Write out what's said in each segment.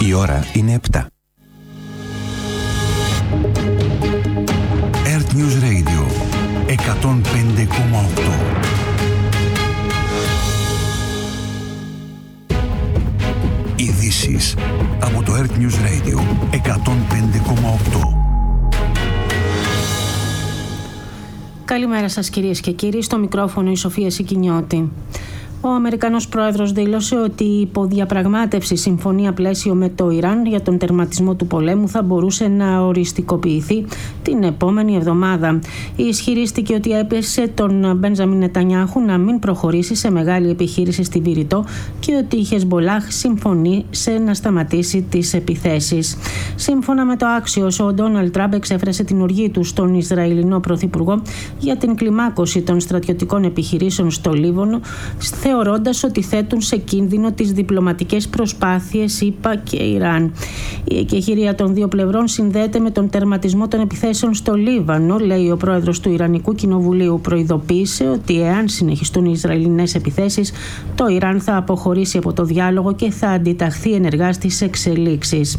Η ώρα είναι 7. Earth News Radio 105,8. Ειδήσεις από το Earth News Radio 105,8. Καλημέρα σας κυρίες και κύριοι, στο μικρόφωνο η Σοφία Σικινιώτη. Ο Αμερικανός πρόεδρος δήλωσε ότι η υποδιαπραγμάτευση συμφωνία πλαίσιο με το Ιράν για τον τερματισμό του πολέμου θα μπορούσε να οριστικοποιηθεί την επόμενη εβδομάδα. Ισχυρίστηκε ότι έπεσε τον Μπένζαμιν Νετανιάχου να μην προχωρήσει σε μεγάλη επιχείρηση στη Βηρητό και ότι η Χεσμπολάχ συμφωνήσε να σταματήσει τις επιθέσεις. Σύμφωνα με το Axios, ο Ντόναλντ Τραμπ εξέφρασε την οργή του στον Ισραηλινό Πρωθυπουργό για την κλιμάκωση των στρατιωτικών επιχειρήσεων στο Λίβανο, θεωρώντας ότι θέτουν σε κίνδυνο τις διπλωματικές προσπάθειες ΗΠΑ και Ιράν. Η εκεχηρία των δύο πλευρών συνδέεται με τον τερματισμό των επιθέσεων στο Λίβανο, λέει ο πρόεδρος του Ιρανικού Κοινοβουλίου. Προειδοποίησε ότι εάν συνεχιστούν οι Ισραηλινές επιθέσεις, το Ιράν θα αποχωρήσει από το διάλογο και θα αντιταχθεί ενεργά στις εξελίξεις.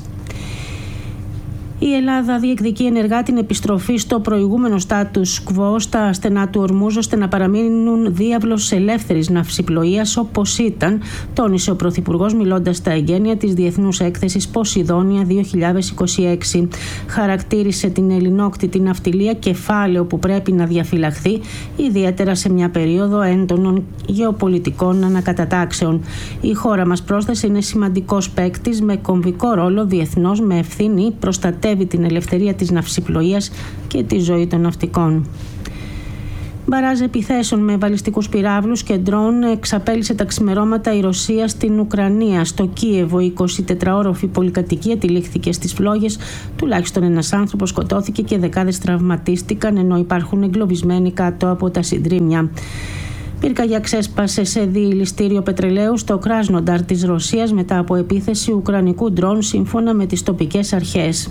Η Ελλάδα διεκδικεί ενεργά την επιστροφή στο προηγούμενο status quo στα στενά του Ορμούζ, ώστε να παραμείνουν διάβλος ελεύθερης ναυσιπλοείας όπως ήταν, τόνισε ο Πρωθυπουργός μιλώντας στα εγγένεια της Διεθνούς Έκθεσης Ποσειδόνια 2026. Χαρακτήρισε την ελληνόκτητη ναυτιλία κεφάλαιο που πρέπει να διαφυλαχθεί, ιδιαίτερα σε μια περίοδο έντονων γεωπολιτικών ανακατατάξεων. Η χώρα μας, πρόσθεσε, είναι σημαντικός παίκτης με κομβικό ρόλο διεθνώς, με ευθύνη προστατεύει την ελευθερία της ναυσιπλοείας και τη ζωή των ναυτικών. Μπαράζ επιθέσεων με βαλιστικούς πυράβλους και ντρόουν εξαπέλυσε τα ξημερώματα η Ρωσία στην Ουκρανία. Στο Κίεβο, η 24όροφη πολυκατοικία τυλίχθηκε στις φλόγες. Τουλάχιστον ένας άνθρωπος σκοτώθηκε και δεκάδες τραυματίστηκαν, ενώ υπάρχουν εγκλωβισμένοι κάτω από τα συντρίμμια. Πυρκαγιά ξέσπασε σε διηλιστήριο πετρελαίου στο Κράσνονταρ της Ρωσίας μετά από επίθεση ουκρανικού ντρόν, σύμφωνα με τις τοπικές αρχές.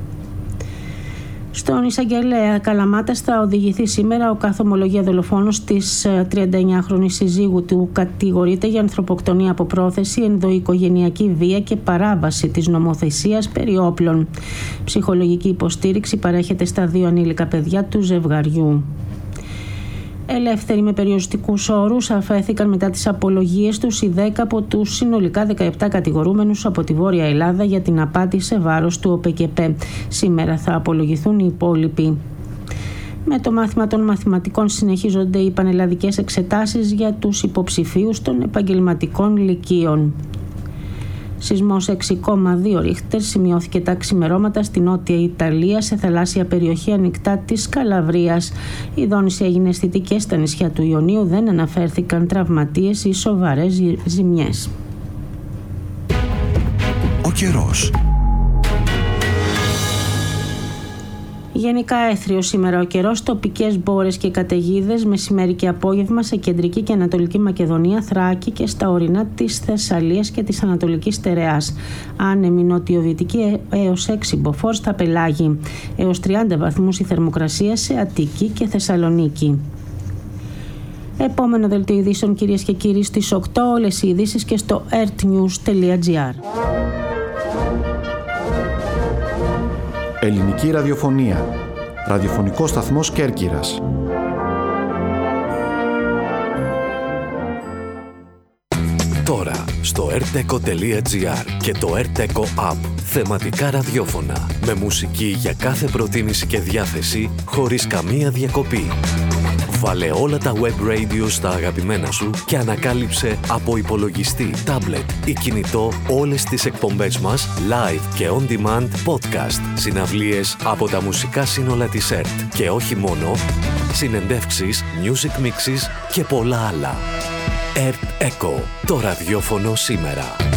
Στον εισαγγελέα Καλαμάτας θα οδηγηθεί σήμερα ο καθομολογία δολοφόνος της 39χρονης συζύγου του. Κατηγορείται για ανθρωποκτονία από πρόθεση, ενδοοικογενειακή βία και παράβαση της νομοθεσίας περί όπλων. Ψυχολογική υποστήριξη παρέχεται στα δύο ανήλικα παιδιά του ζευγαριού. Ελεύθεροι με περιοριστικούς όρους αφέθηκαν μετά τις απολογίες τους οι 10 από τους συνολικά 17 κατηγορούμενους από τη Βόρεια Ελλάδα για την απάτη σε βάρος του ΟΠΕΚΕΠΕ. Σήμερα θα απολογηθούν οι υπόλοιποι. Με το μάθημα των μαθηματικών συνεχίζονται οι πανελλαδικές εξετάσεις για τους υποψηφίους των επαγγελματικών λυκείων. Σεισμός 6,2 ρίχτερ σημειώθηκε τα ξημερώματα στη Νότια Ιταλία, σε θαλάσσια περιοχή ανοιχτά της Καλαβρίας. Η δόνηση έγινε αισθητή και στα νησιά του Ιωνίου, δεν αναφέρθηκαν τραυματίες ή σοβαρές ζημιές. Ο καιρός. Γενικά έθριο σήμερα ο καιρός, τοπικές μπόρες και καταιγίδες μεσημέρι και απόγευμα σε κεντρική και ανατολική Μακεδονία, Θράκη και στα ορεινά της Θεσσαλίας και της Ανατολικής Στερεάς. Άνεμη νοτιοβυτική έως 6 μποφόρ στα πελάγη. Έως 30 βαθμούς η θερμοκρασία σε Αττική και Θεσσαλονίκη. Επόμενο δελτίο ειδήσεων κυρίες και κύριοι στις 8, όλες οι ειδήσεις και στο earthnews.gr. Ελληνική ραδιοφωνία. Ραδιοφωνικό σταθμός Κέρκυρας. Τώρα στο rteco.gr και το rteco app. Θεματικά ραδιόφωνα με μουσική για κάθε προτίμηση και διάθεση, χωρίς καμία διακοπή. Βάλε όλα τα web radio στα αγαπημένα σου και ανακάλυψε από υπολογιστή, τάμπλετ ή κινητό όλες τις εκπομπές μας live και on demand podcast, συναυλίες από τα μουσικά σύνολα της ΕΡΤ και όχι μόνο, συνεντεύξεις, music mixes και πολλά άλλα. ΕΡΤ Eco, το ραδιόφωνο σήμερα.